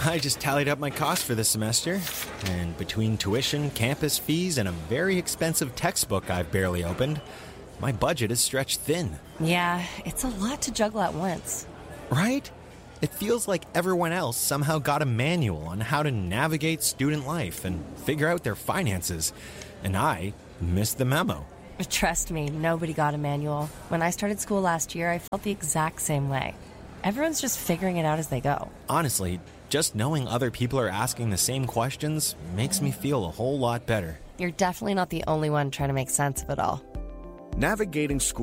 I just tallied up my costs for this semester, and between tuition, campus fees, and a very expensive textbook I've barely opened, my budget is stretched thin. Yeah, it's a lot to juggle at once. Right? It feels like everyone else somehow got a manual on how to navigate student life and figure out their finances, and I missed the memo. Trust me, nobody got a manual. When I started school last year, I felt the exact same way. Everyone's just figuring it out as they go. Honestly, just knowing other people are asking the same questions makes me feel a whole lot better. You're definitely not the only one trying to make sense of it all. Navigating school